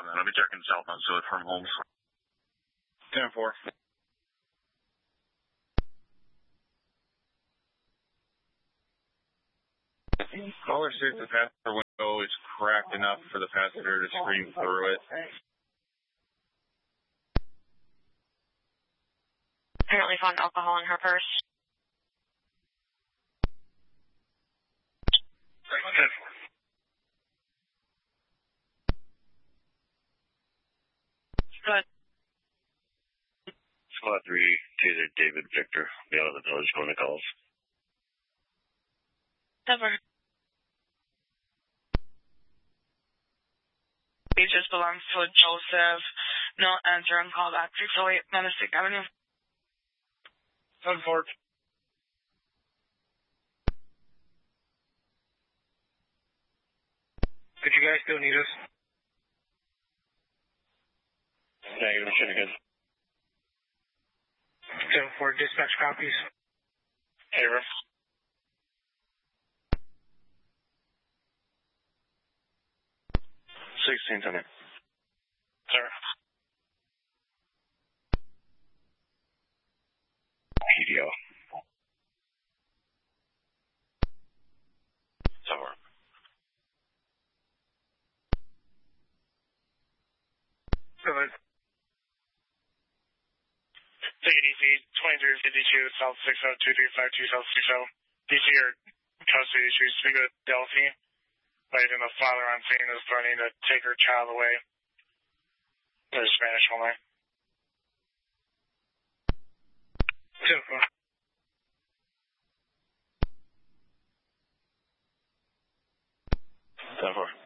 man. I'll be checking southbound Seward from Holmes. 10-4. Caller says the passenger window is cracked enough for the passenger to scream through it. Apparently found alcohol in her purse. 10-4. Good. Squad 3, Taser David Victor. Be out of the village going to calls. Never. He just belongs to a Joseph. No answer on callback. 608 Manistic Avenue. 10-4. Could you guys still need us? Negative, should be good. 10-4, dispatch copies. Hey, Russ. $1600. Sir. PDO. Somewhere. Take it easy. 2352 South 602352 South 60. DC or custody issues. Speak with Delphi. Waiting the father on scene is threatening to take her child away. There's Spanish only. 10-4. 10-4.